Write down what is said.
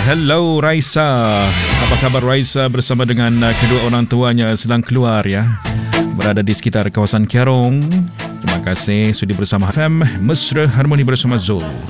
Hello Raisa. Apa khabar Raisa bersama dengan kedua orang tuanya sedang keluar ya. Berada di sekitar kawasan Kerong. Terima kasih sudi bersama FM Mesra Harmoni bersama Zul.